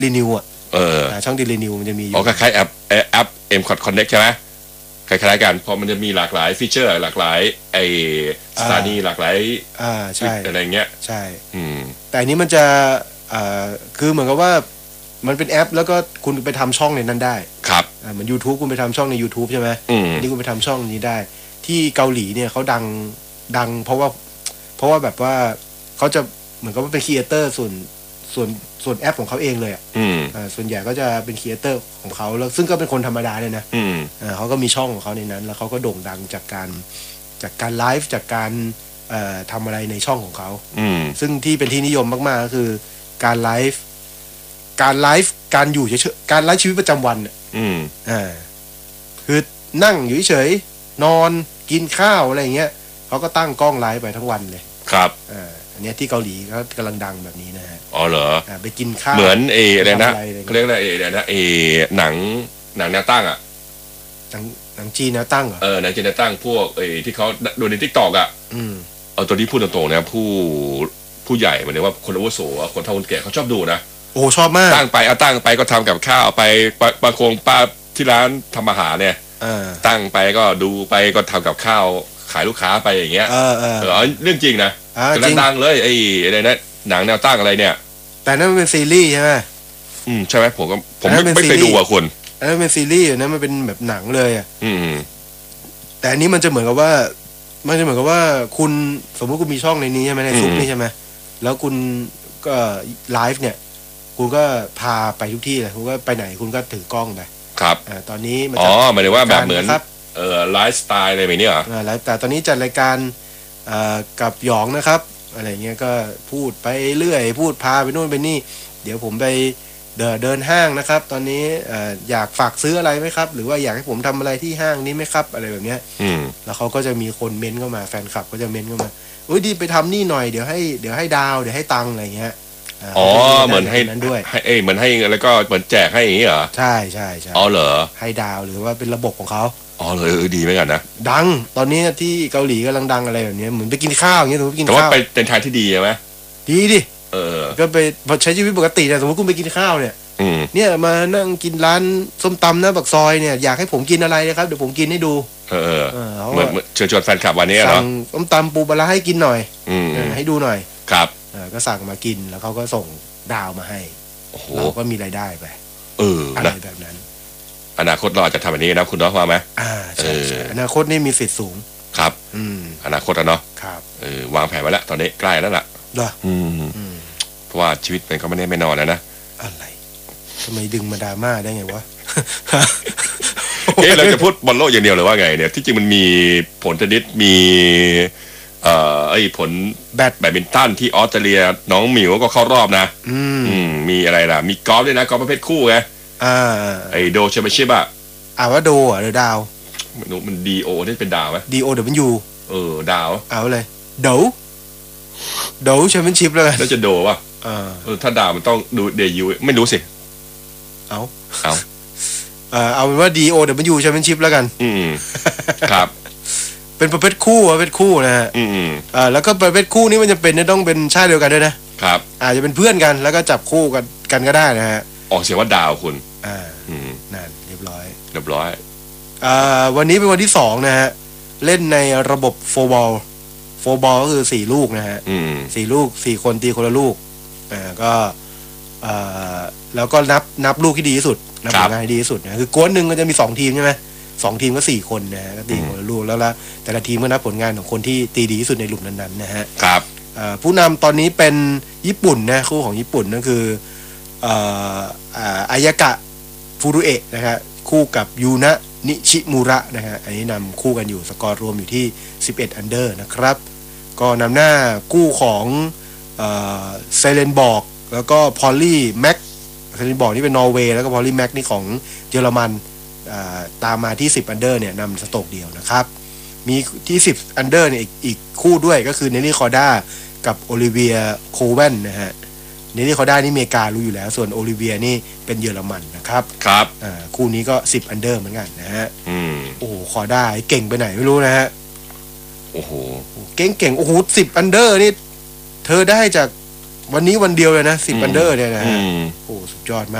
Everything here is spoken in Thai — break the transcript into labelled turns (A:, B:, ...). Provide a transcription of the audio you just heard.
A: รีนิวอ่ะช่องดีรีนิวมันจะมี
B: อ๋อคล้ายๆแอป M-Connect ใช่ไหมคล้ายๆกันเพราะมันจะมีหลากหลายฟีเจอร์หลากหลายสถานีหลากหลาย
A: ใช่
B: อะไรเงี้ย
A: ใช่แต่อันนี้มันจะคือเหมือนกับว่ามันเป็นแอปแล้วก็คุณไปทำช่องในนั้นได้
B: ครับ
A: เหมือน YouTube คุณไปทำช่องใน YouTube ใช่ไหมนี่คุณไปทำช่องนี้ได้ที่เกาหลีเนี่ยเขาดังเพราะว่าแบบว่าเขาจะเหมือนกับว่าเป็นครีเอเตอร์ส่วนแอปของเขาเองเลยส่วนใหญ่ก็จะเป็นครีเอเตอร์ของเขาแล้วซึ่งก็เป็นคนธรรมดาเลยนะเขาก็มีช่องของเขาในนั้นแล้วเขาก็โด่งดังจากการไลฟ์จากการทำอะไรในช่องของเขาซึ่งที่เป็นที่นิยมมากๆก็คือการไลฟ์การอยู่เฉยๆการไลฟ์ชีวิตประจำวันคือนั่งอยู่เฉยนอนกินข้าวอะไรอย่างเงี้ยเขาก็ตั้งกล้องไลฟ์ไปทั้งวันเลย
B: ครับ
A: อันนี้ที่เกาหลีเขากำลังดังแบบนี้นะฮะ
B: อ๋อเหรอ
A: ไปกินข้าว
B: เหมือนอะไรนะเขาเรียกอะไรนะหนังแนวตั้งอ่ะ
A: หนังจีนแนวตั้งเหรอ
B: หนังจีนแนวตั้งพวกที่เขาดูใน TikTok อ่ะตัวนี้พูดตรงๆนะผู้ใหญ่หมายถึงว่าคนอาวุโสคนเฒ่าคนแก่เขาชอบดูนะ
A: โอ้ชอบมาก
B: ตั้งไปก็ทำกับข้าวไปบางคนป้าที่ร้านทำอาหารเนี่ยตั้งไปก็ดูไปก็ทำกับข้าวขายลูกค้าไปอย่างเงี้ยเรื่องจริงนะกำลังดังเลยอะไรนะหนังแนวตั้งอะไรเนี่ย
A: แต่นั่นมันเป็นซีรีส์ใช่ไหม
B: ใช่ไหมผมไม่เคยดูอ่ะคุณ
A: อันนั้นเป็นซีรีส์นะมันเป็นแบบหนังเลยอ่ะแต่อันนี้มันจะเหมือนกับว่าคุณสมมติคุณมีช่องในนี้ใช่ไหมในซุปนี่ใช่ไหมแล้วคุณก็ไลฟ์เนี่ยคุณก็พาไปทุกที่เลยคุณก็ไปไหนคุณก็ถือกล้องไป
B: ครับ
A: ตอนนี้
B: หมายถึงว่าแบบเหมือนไลฟ์สไตล์อะไรแบบนี้เหรอ
A: แล้วแต่ตอนนี้จัดรายการกับหยองนะครับอะไรเงี้ยก็พูดไปเรื่อยพูดพาไปนู่นไปนี่เดี๋ยวผมไปเดินห้างนะครับตอนนี้อยากฝากซื้ออะไรไหมครับหรือว่าอยากให้ผมทำอะไรที่ห้างนี้ไหมครับอะไรแบบเนี้ยแล้วเขาก็จะมีคนเม้นเข้ามาแฟนคลับก็จะเม้นเข้ามาดีไปทำนี่หน่อยเดี๋ยวให้ดาวเดี๋ยวให้ตังอะไรเงี้ย
B: เหมือนให้นั้นด้วยเหมือนให้แล้วก็เหมือนแจกให้อย่างนี้เหรอ
A: ใช่
B: อ๋อเหรอ
A: ให้ดาวหรือว่าเป็นระบบของเขา
B: อ๋อเลยดีเหมือนกันนะ
A: ดังตอนนี้ที่เกาหลีกำลังดังอะไรแบบนี้เหมือนไปกินข้าวอย่างเงี้ยสมมติกิน
B: ข้าวแต่ว่าเป็นทางที่ดีใช่ไหม
A: ดีดิก็ไปใช้ชีวิตปกติแต่สมมติคุณไปกินข้าวเนี่ยมานั่งกินร้านส้มตำนะปากซอยเนี่ยอยากให้ผมกินอะไรนะครับเดี๋ยวผมกินให้ดู
B: เหมือนเชิญชวนแฟนคลับวันนี้เหรอ
A: สั่งส้มตำปูปลาให้กินหน่อยให้ดูหน่อย
B: ครับ
A: ก็สั่งมากินแล้วเขาก็ส่งดาวมาให้เราก็มีรายได้ไปอะไรแบบนั้น
B: อนาคตเราอาจจะทำแบบนี้นะคุณน้องว่าไหม
A: ใช่อนาคตนี่มีสิทธิ์สูง
B: ครับอนาคตเนาะ
A: ครับ
B: วางแผนไว้แล้วตอนนี้ใกล้แล้วล่ะเพราะว่าชีวิตมันก็ไม่แน่ไม่นอนแล้วนะ
A: อะไรทำไมดึงมาดราม่าได้ไงวะ
B: เราจะพูดบอลโลกอย่างเดียวหรือว่าไงเนี่ยที่จริงมันมีผลเทนนิสมีผลแบดมินตันที่ออสเตรเลียน้องหมิวก็เข้ารอบนะมีอะไรล่ะมีกอล์ฟด้วยนะกอล์ฟประเภทคู่ไงโดแชมเปี้ยนชิพ
A: ว่าโดหรือดาว
B: ไม่รู้มันดีโอนี่เป็นดาวไหม
A: DOW
B: ดาว
A: เลยโดแชมเปี้ยนชิพเลย
B: แล้วจะโดป่ะถ้าดาวมันต้องดูเดยูไม่รู้สิ
A: เอาเป็นว่า DOW แชมเปี้ยนชิพแล้วกัน
B: ครับ
A: เป็นประเภทคู่นะฮะแล้วก็ประเภทคู่นี้มันจะเป็นต้องเป็นชาติเดียวกันด้วยนะครับอาจจะเป็นเพื่อนกันแล้วก็จับคู่กันก็ได้นะฮะ
B: ออกเสียงว่าดาวคุณ
A: นั่นเรียบร้อยวันนี้เป็นวันที่2นะฮะเล่นในระบบ4 บอลก็คือ4ลูกนะฮะ4ลูก4คนตีคนละลูกก็แล้วก็นับลูกที่ดีที่สุดนับผลงานที่ดีที่สุดนะคือกวนหนึ่งก็จะมี2ทีมใช่ไหม2ทีมก็4คนนะฮะก็ตีคนละลูกแล้วแต่ละทีมก็นับผลงานของคนที่ตีดีที่สุดในหลุมนั้นๆนะฮะ
B: ครับ
A: ผู้นำตอนนี้เป็นญี่ปุ่นนะคู่ของญี่ปุ่นนั่นคืออายากะฟูรุเอะนะฮะคู่กับยูนะนิชิมุระนะฮะอันนี้นำคู่กันอยู่สกอร์รวมอยู่ที่11อันเดอร์นะครับก็นำหน้าคู่ของเซเลนบอกแล้วก็พอลลี่แม็กเซเลนบอกนี่เป็นนอร์เวย์แล้วก็พอลลี่แม็กนี่ของเยอรมันตามมาที่10อันเดอร์เนี่ยนำสโตรกเดียวนะครับมีที่10อันเดอร์เนี่ยอีกคู่ด้วยก็คือเนลลี่คอร์ด้ากับโอลิเวียโคเวนนะฮะเนลลี่คอร์ด้านี่อเมริการู้อยู่แล้วส่วนโอลิเวียนี่เป็นเยอรมันนะครับ
B: ครับ
A: คู่นี้ก็10อันเดอร์เหมือนกันนะฮะโอ้โหคอร์ด้าเก่งไปไหนไม่รู้นะฮะ
B: โอ้โห
A: เก่งโอ้โห10อันเดอร์นี่เธอได้จากวันนี้วันเดียวเลยนะ10 อันเดอร์เนี่ยนะ
B: อื
A: ฮะ
B: ม
A: โอ้สุดยอดมาก